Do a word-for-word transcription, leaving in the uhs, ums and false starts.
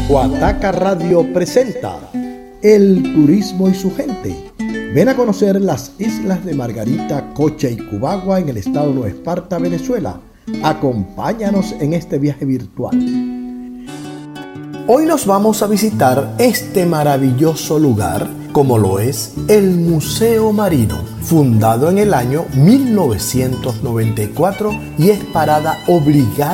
Guataca Radio presenta El turismo y su gente. Ven a conocer las islas de Margarita, Cocha y Cubagua en el estado de Nueva Esparta, Venezuela. Acompáñanos en este viaje virtual. Hoy nos vamos a visitar este maravilloso lugar, como lo es el Museo Marino, fundado en el año mil novecientos noventa y cuatro y es parada obligada